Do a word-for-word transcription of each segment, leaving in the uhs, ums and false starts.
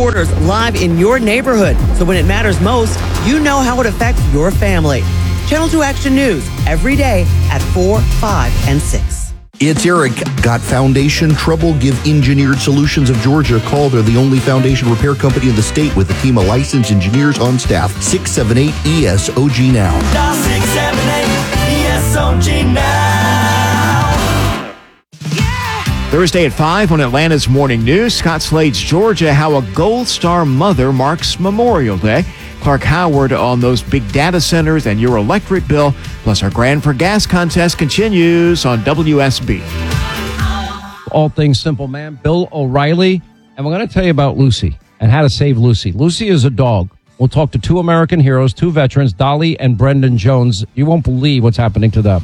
reporters live in your neighborhood. So when it matters most, you know how it affects your family. Channel two Action News every day at four, five, and six. It's Eric. Got foundation trouble? Give Engineered Solutions of Georgia a call. They're the only foundation repair company in the state with a team of licensed engineers on staff. six seven eight E S O G now. six seven eight E S O G now. Thursday at five on Atlanta's Morning News, Scott Slade's Georgia, how a Gold Star mother marks Memorial Day. Clark Howard on those big data centers and your electric bill. Plus, our Grand for Gas contest continues on W S B. All things simple, man. Bill O'Reilly. And we're going to tell you about Lucy and how to save Lucy. Lucy is a dog. We'll talk to two American heroes, two veterans, Dolly and Brendan Jones. You won't believe what's happening to them.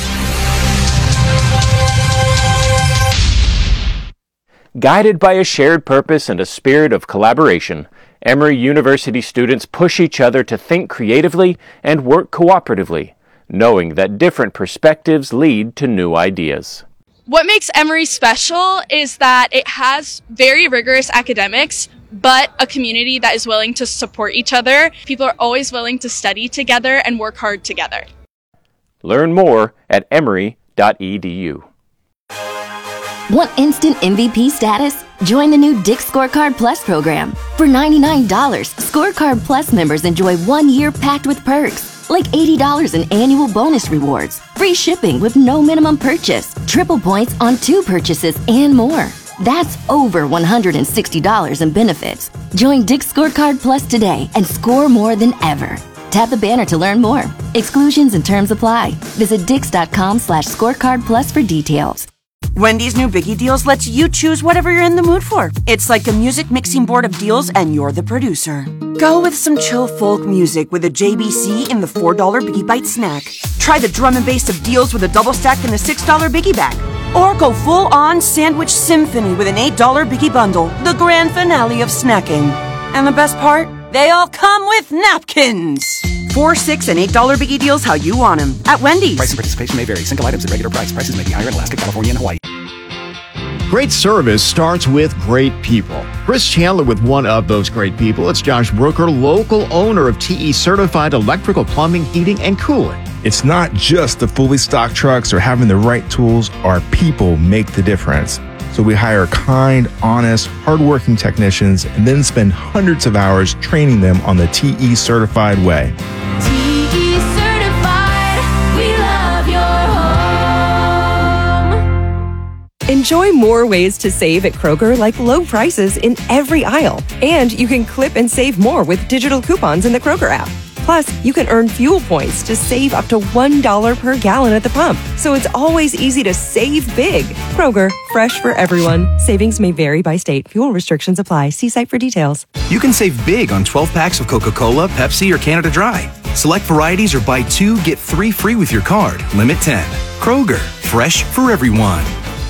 Guided by a shared purpose and a spirit of collaboration, Emory University students push each other to think creatively and work cooperatively, knowing that different perspectives lead to new ideas. What makes Emory special is that it has very rigorous academics, but a community that is willing to support each other. People are always willing to study together and work hard together. Learn more at emory dot e d u. Want instant M V P status? Join the new Dick's Scorecard Plus program. For ninety-nine dollars, Scorecard Plus members enjoy one year packed with perks, like eighty dollars in annual bonus rewards, free shipping with no minimum purchase, triple points on two purchases, and more. That's over one hundred sixty dollars in benefits. Join Dick's Scorecard Plus today and score more than ever. Tap the banner to learn more. Exclusions and terms apply. Visit dix.com slash scorecard plus for details. Wendy's new Biggie Deals lets you choose whatever you're in the mood for. It's like a music mixing board of deals and you're the producer. Go with some chill folk music with a J B C in the four dollar Biggie Bite snack. Try the drum and bass of deals with a double stack in the six dollar Biggie bag. Or go full on sandwich symphony with an eight dollar Biggie bundle, the grand finale of snacking. And the best part? They all come with napkins. Four, six, and eight dollar Biggie Deals how you want them at Wendy's. Price and participation may vary. Single items at regular price. Prices may be higher in Alaska, California, and Hawaii. Great service starts with great people. Chris Chandler with one of those great people. It's Josh Brooker, local owner of T E Certified Electrical Plumbing, Heating, and Cooling. It's not just the fully stocked trucks or having the right tools. Our people make the difference. So we hire kind, honest, hardworking technicians and then spend hundreds of hours training them on the T E Certified way. T E Certified, we love your home. Enjoy more ways to save at Kroger, like low prices in every aisle. And you can clip and save more with digital coupons in the Kroger app. Plus, you can earn fuel points to save up to one dollar per gallon at the pump. So it's always easy to save big. Kroger, fresh for everyone. Savings may vary by state. Fuel restrictions apply. See site for details. You can save big on twelve packs of Coca-Cola, Pepsi, or Canada Dry. Select varieties or buy two, get three free with your card. Limit ten. Kroger, fresh for everyone.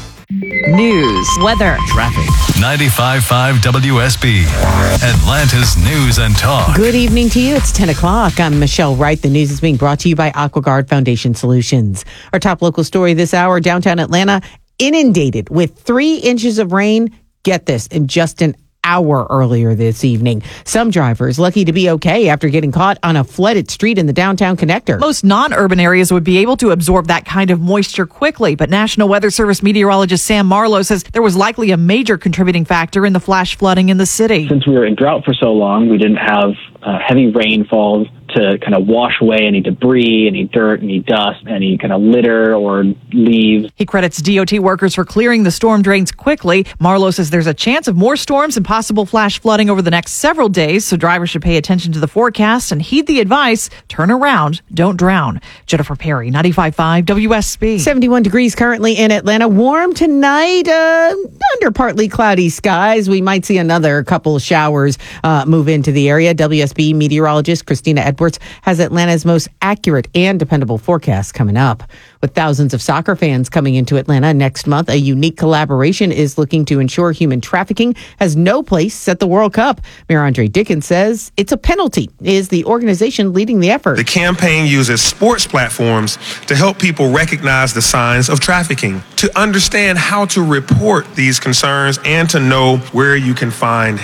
News, weather, traffic. ninety-five point five W S B, Atlanta's News and Talk. Good evening to you. It's ten o'clock. I'm Michelle Wright. The news is being brought to you by AquaGuard Foundation Solutions. Our top local story this hour, downtown Atlanta inundated with three inches of rain. Get this, in just an hour earlier this evening. Some drivers lucky to be okay after getting caught on a flooded street in the downtown connector. Most non-urban areas would be able to absorb that kind of moisture quickly, but National Weather Service meteorologist Sam Marlowe says there was likely a major contributing factor in the flash flooding in the city. Since we were in drought for so long, we didn't have uh, heavy rainfalls to kind of wash away any debris, any dirt, any dust, any kind of litter or leaves. He credits D O T workers for clearing the storm drains quickly. Marlowe says there's a chance of more storms and possible flash flooding over the next several days, so drivers should pay attention to the forecast and heed the advice. Turn around, don't drown. Jennifer Perry, ninety-five point five W S B. seventy-one degrees currently in Atlanta. Warm tonight, uh, under partly cloudy skies. We might see another couple showers uh, move into the area. W S B meteorologist Christina Edwards has Atlanta's most accurate and dependable forecast coming up. With thousands of soccer fans coming into Atlanta next month, a unique collaboration is looking to ensure human trafficking has no place at the World Cup. Mayor Andre Dickens says it's a penalty. Is the organization leading the effort? The campaign uses sports platforms to help people recognize the signs of trafficking, to understand how to report these concerns, and to know where you can find help.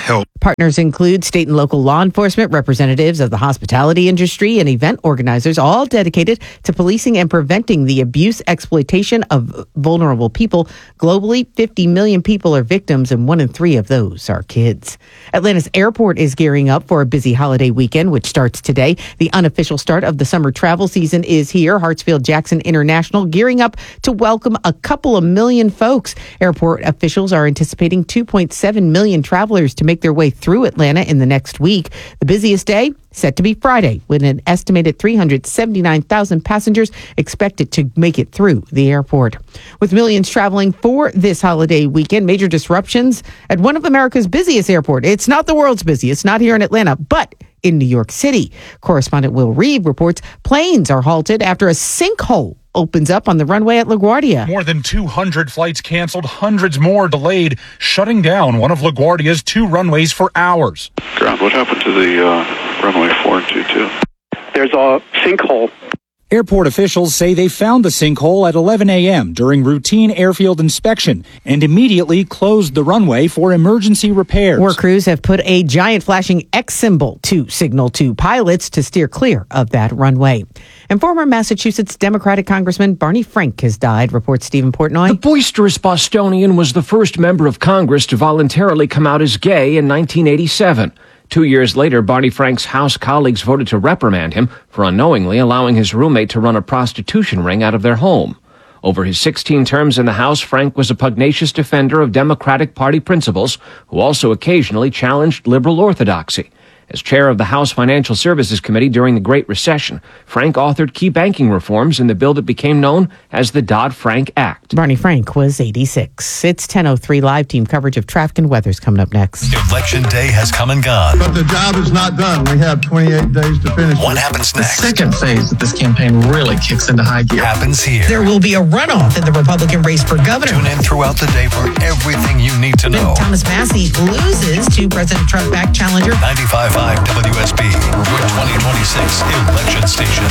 Partners include state and local law enforcement, representatives of the hospitality industry, and event organizers, all dedicated to policing and preventing the abuse, exploitation of vulnerable people. Globally, fifty million people are victims, and one in three of those are kids. Atlanta's airport is gearing up for a busy holiday weekend, which starts today. The unofficial start of the summer travel season is here. Hartsfield-Jackson International gearing up to welcome a couple of million folks. Airport officials are anticipating two point seven million travelers to make their way through Atlanta in the next week. The busiest day set to be Friday, with an estimated three hundred seventy-nine thousand passengers expected to make it through the airport. With millions traveling for this holiday weekend, major disruptions at one of America's busiest airports. It's not the world's busiest, not here in Atlanta, but in New York City. Correspondent Will Reeve reports planes are halted after a sinkhole opens up on the runway at LaGuardia. More than two hundred flights canceled, hundreds more delayed, shutting down one of LaGuardia's two runways for hours. Ground, what happened to the uh, runway four two two? There's a sinkhole. Airport officials say they found the sinkhole at eleven a.m. during routine airfield inspection and immediately closed the runway for emergency repairs. Work crews have put a giant flashing X symbol to signal to pilots to steer clear of that runway. And former Massachusetts Democratic Congressman Barney Frank has died, reports Stephen Portnoy. The boisterous Bostonian was the first member of Congress to voluntarily come out as gay in nineteen eighty-seven. Two years later, Barney Frank's House colleagues voted to reprimand him for unknowingly allowing his roommate to run a prostitution ring out of their home. Over his sixteen terms in the House, Frank was a pugnacious defender of Democratic Party principles, who also occasionally challenged liberal orthodoxy. As chair of the House Financial Services Committee during the Great Recession, Frank authored key banking reforms in the bill that became known as the Dodd-Frank Act. Barney Frank was eighty-six. It's ten oh three. Live team coverage of traffic and weather's coming up next. Election day has come and gone. But the job is not done. We have twenty-eight days to finish. What happens next? The second phase of this campaign really kicks into high gear. Happens here. There will be a runoff in the Republican race for governor. Tune in throughout the day for everything you need to know. Thomas Massey loses to President Trump-backed challenger. ninety-five point five W S B, your twenty twenty-six election station.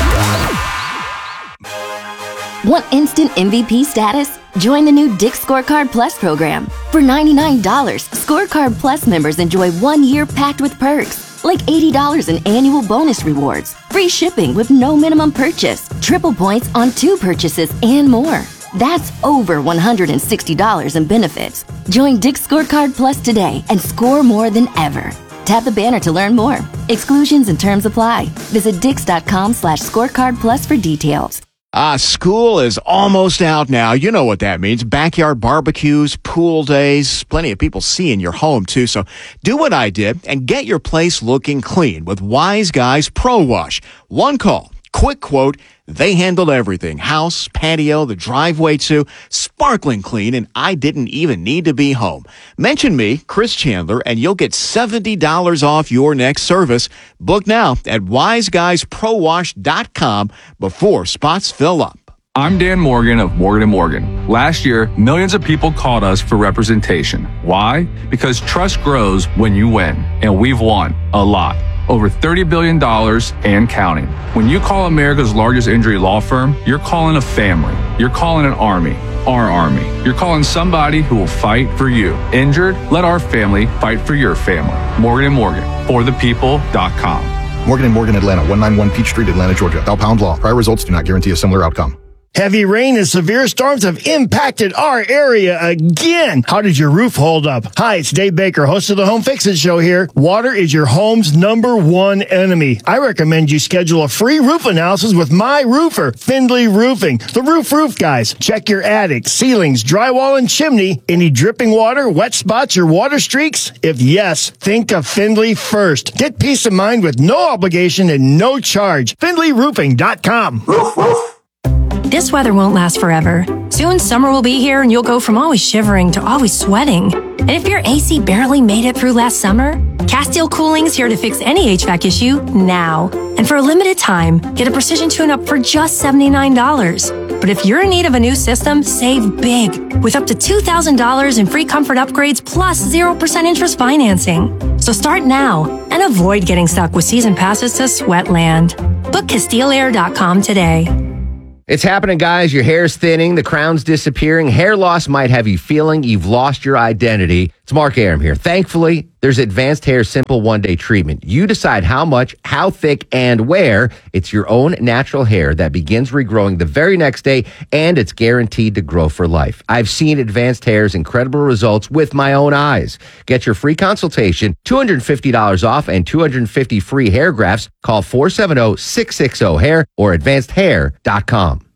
Want instant M V P status? Join the new Dick's Scorecard Plus program. For ninety-nine dollars, Scorecard Plus members enjoy one year packed with perks, like eighty dollars in annual bonus rewards, free shipping with no minimum purchase, triple points on two purchases, and more. That's over one hundred sixty dollars in benefits. Join Dick's Scorecard Plus today and score more than ever. Tap the banner to learn more. Exclusions and terms apply. Visit dix.com slash scorecard plus for details. Ah, school is almost out now. You know what that means. Backyard barbecues, pool days, plenty of people seeing your home too. So do what I did and get your place looking clean with Wise Guys Pro Wash. One call, quick quote. They handled everything. House, patio, the driveway too. Sparkling clean, and I didn't even need to be home. Mention me, Chris Chandler, and you'll get seventy dollars off your next service. Book now at wise guys pro wash dot com before spots fill up. I'm Dan Morgan of Morgan and Morgan. Last year, millions of people called us for representation. Why? Because trust grows when you win, and we've won a lot. Over thirty billion dollars and counting. When you call America's largest injury law firm, you're calling a family. You're calling an army. Our army. You're calling somebody who will fight for you. Injured? Let our family fight for your family. Morgan and Morgan. For the people dot com. Morgan and Morgan, Atlanta, one ninety-one Peachtree, Atlanta, Georgia. Thou pound law. Prior results do not guarantee a similar outcome. Heavy rain and severe storms have impacted our area again. How did your roof hold up? Hi, it's Dave Baker, host of the Home Fix-It Show here. Water is your home's number one enemy. I recommend you schedule a free roof analysis with my roofer, Findlay Roofing. The Roof Roof Guys. Check your attic, ceilings, drywall, and chimney. Any dripping water, wet spots, or water streaks? If yes, think of Findlay first. Get peace of mind with no obligation and no charge. Findlay Roofing dot com. Roof, roof. This weather won't last forever. Soon summer will be here and you'll go from always shivering to always sweating. And if your A C barely made it through last summer, Castile Cooling's here to fix any H V A C issue now. And for a limited time, get a precision tune-up for just seventy-nine dollars. But if you're in need of a new system, save big with up to two thousand dollars in free comfort upgrades plus zero percent interest financing. So start now and avoid getting stuck with season passes to Sweatland. Book Castile Air dot com today. It's happening, guys. Your hair's thinning, the crown's disappearing. Hair loss might have you feeling you've lost your identity. It's Mark Aram here. Thankfully, there's Advanced Hair Simple One-Day Treatment. You decide how much, how thick, and where. It's your own natural hair that begins regrowing the very next day, and it's guaranteed to grow for life. I've seen Advanced Hair's incredible results with my own eyes. Get your free consultation, two hundred fifty dollars off, and two hundred fifty free hair grafts. Call four seven zero, six six zero, hair or advanced hair dot com.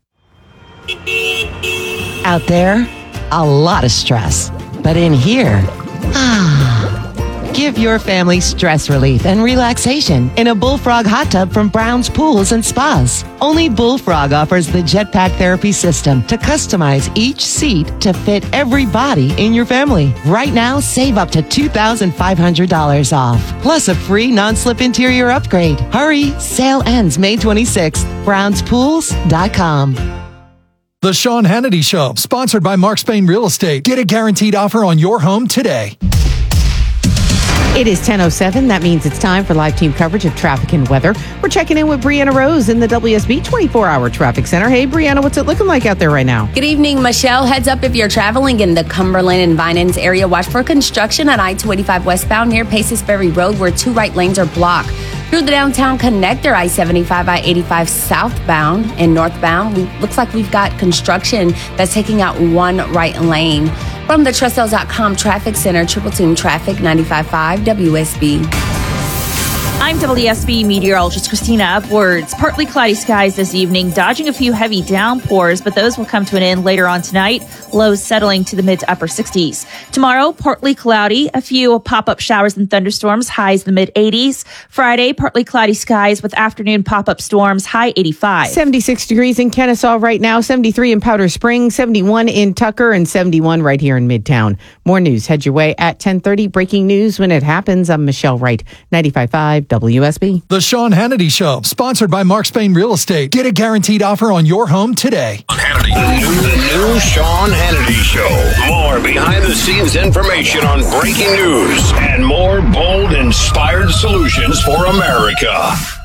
Out there, a lot of stress. But in here, ah, give your family stress relief and relaxation in a Bullfrog hot tub from Brown's Pools and Spas. Only Bullfrog offers the Jetpack Therapy System to customize each seat to fit every body in your family. Right now, save up to two thousand five hundred dollars off, plus a free non-slip interior upgrade. Hurry, sale ends May twenty-sixth. browns pools dot com. The Sean Hannity Show, sponsored by Mark Spain Real Estate. Get a guaranteed offer on your home today. It is ten oh seven. That means it's time for live team coverage of traffic and weather. We're checking in with Brianna Rose in the W S B twenty-four hour traffic center. Hey, Brianna, what's it looking like out there right now? Good evening, Michelle. Heads up if you're traveling in the Cumberland and Vinans area. Watch for construction on I two eighty-five westbound near Paces Ferry Road, where two right lanes are blocked. Through the downtown connector, I seventy-five, I eighty-five southbound and northbound. We, looks like we've got construction that's taking out one right lane. From the Trust Sales dot com Traffic Center, Triple Team Traffic, ninety-five point five W S B. I'm W S B meteorologist Christina Upwards. Partly cloudy skies this evening, dodging a few heavy downpours, but those will come to an end later on tonight. Lows settling to the mid to upper sixties. Tomorrow, partly cloudy, a few pop-up showers and thunderstorms, highs in the mid eighties. Friday, partly cloudy skies with afternoon pop-up storms, high eighty-five. seventy-six degrees in Kennesaw right now, seventy-three in Powder Springs, seventy-one in Tucker, and seventy-one right here in Midtown. More news head your way at ten thirty. Breaking news when it happens. I'm Michelle Wright, ninety-five point five W S B. The Sean Hannity Show, sponsored by Mark Spain Real Estate. Get a guaranteed offer on your home today. Hannity. The new, the new Sean Hannity Show. More behind-the-scenes information on breaking news and more bold, inspired solutions for America.